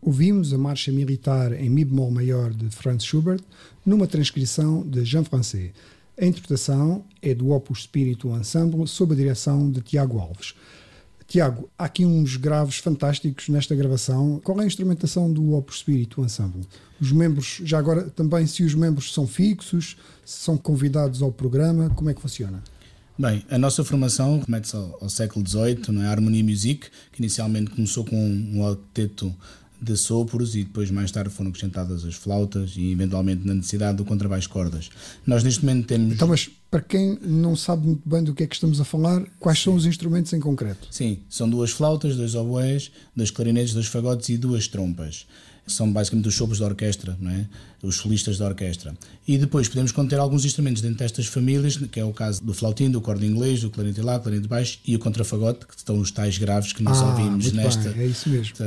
Ouvimos a marcha militar em mi bemol maior de Franz Schubert numa transcrição de Jean Francais. A interpretação é do Opus Spiritum Ensemble sob a direção de Tiago Alves. Tiago, há aqui uns graves fantásticos nesta gravação. Qual é a instrumentação do Opus Spiritum Ensemble? Os membros, já agora também, se os membros são fixos, se são convidados ao programa, como é que funciona? Bem, a nossa formação remete-se ao século XVIII, não é? A Harmonia Musique, que inicialmente começou com um octeto de sopros e depois mais tarde foram acrescentadas as flautas e eventualmente na necessidade do contrabaixo cordas. Nós neste momento temos... Então, mas para quem não sabe muito bem do que é que estamos a falar, quais são os instrumentos em concreto? Sim, são 2 flautas, 2 oboés, 2 clarinetes, 2 fagotes e 2 trompas. São basicamente os sopros da orquestra, não é? Os solistas da orquestra. E depois podemos conter alguns instrumentos dentro destas famílias, que é o caso do flautim, do corda inglês, do clarinete lá, clarinete baixo e o contrafagote, que estão os tais graves que nós ouvimos nesta... Bem, é isso mesmo.